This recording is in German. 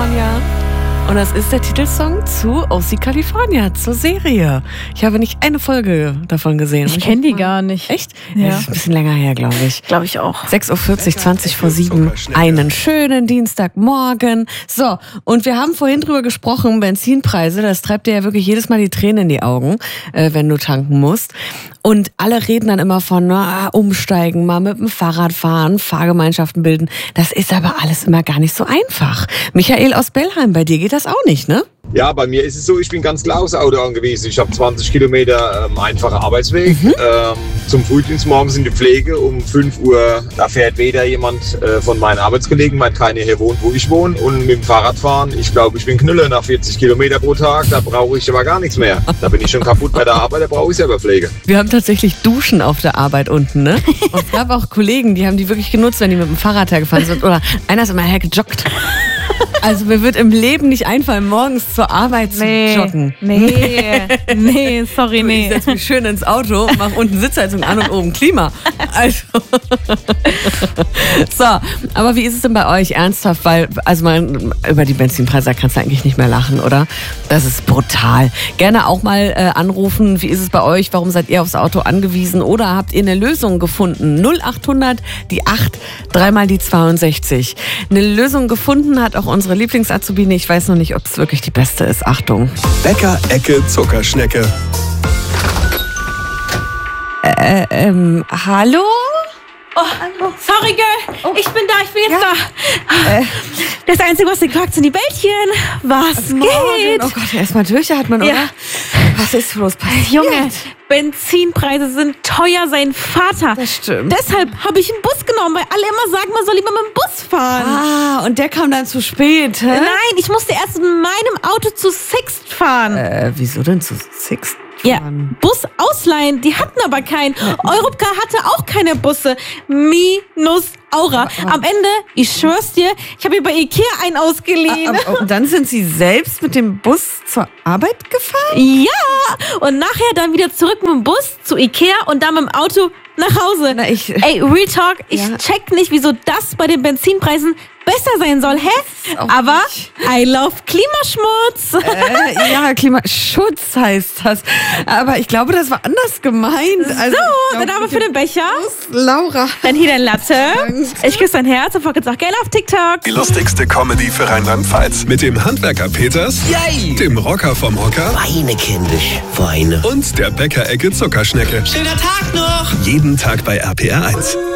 California. Und das ist der Titelsong zu OC California, zur Serie. Ich habe nicht eine Folge davon gesehen. Ich kenne die gar nicht. Echt? Ja. Das ist ein bisschen länger her, glaube ich. Glaube ich auch. 6.40 Uhr, 20 vor 7. Einen schönen Dienstagmorgen. So, und wir haben vorhin drüber gesprochen, Benzinpreise, das treibt dir ja wirklich jedes Mal die Tränen in die Augen, wenn du tanken musst. Und alle reden dann immer von umsteigen, mal mit dem Fahrrad fahren, Fahrgemeinschaften bilden. Das ist aber alles immer gar nicht so einfach. Michael aus Bellheim, bei dir geht das auch nicht, ne? Ja, bei mir ist es so, ich bin ganz klar aufs Auto angewiesen. Ich habe 20 Kilometer einfacher Arbeitsweg. Zum Frühdienst morgens in die Pflege um 5 Uhr. Da fährt weder jemand von meinen Arbeitskollegen, weil keiner hier wohnt, wo ich wohne. Und mit dem Fahrradfahren, ich glaube, ich bin Knüller nach 40 Kilometer pro Tag. Da brauche ich aber gar nichts mehr. Da bin ich schon kaputt bei der Arbeit, da brauche ich selber Pflege. Wir haben tatsächlich Duschen auf der Arbeit unten, ne? Und es gab auch Kollegen, die haben die wirklich genutzt, wenn die mit dem Fahrrad hergefahren sind. Oder einer ist immer hergejoggt. Also mir wird im Leben nicht einfallen, morgens zur Arbeit zu joggen. Nee, sorry, Ich setze mich schön ins Auto, mache unten Sitzheizung an und oben Klima. Also. So, aber wie ist es denn bei euch ernsthaft? Weil, also über die Benzinpreise, da kannst du eigentlich nicht mehr lachen, oder? Das ist brutal. Gerne auch mal anrufen, wie ist es bei euch? Warum seid ihr aufs Auto angewiesen? Oder habt ihr eine Lösung gefunden? 0800, die 8, 3 mal die 62. Eine Lösung gefunden hat auch unsere Lieblingsazubine. Ich weiß noch nicht, ob es wirklich die beste ist. Achtung. Bäcker Ecke Zuckerschnecke. Hallo? Oh, sorry, Girl. Ich bin jetzt da. Das Einzige, was du fragst, sind die Bällchen. Was geht? Oh Gott, erstmal durchatmen, oder? Was ist bloß passiert? Junge, Benzinpreise sind teuer, sein Vater. Das stimmt. Deshalb habe ich einen Bus genommen, weil alle immer sagen, man soll lieber mit dem Bus fahren. Ah, und der kam dann zu spät, hä? Nein, ich musste erst mit meinem Auto zu Sixt fahren. Wieso denn zu Sixt? Ja, Bus ausleihen, die hatten aber keinen. Europcar hatte auch keine Busse. Minus Aura. Am Ende, ich schwör's dir, ich habe mir bei Ikea einen ausgeliehen. Und dann sind Sie selbst mit dem Bus zur Arbeit gefahren? Ja, und nachher dann wieder zurück mit dem Bus zu Ikea und dann mit dem Auto nach Hause. Ey, Real Talk, ich check nicht, wieso das bei den Benzinpreisen besser sein soll, hä? Aber I love Klimaschmutz. Ja, Klimaschutz heißt das. Aber ich glaube, das war anders gemeint. Also, dann haben wir für den Becher. Laura. Dann hier dein Latte. Ich küsse dein Herz und folge jetzt auch gerne auf TikTok. Die lustigste Comedy für Rheinland-Pfalz. Mit dem Handwerker Peters, dem Rocker vom Hocker Weine, kindisch, weine. und der Bäcker Ecke Zuckerschnecke. Schöner Tag noch. Jeden Tag bei RPR 1.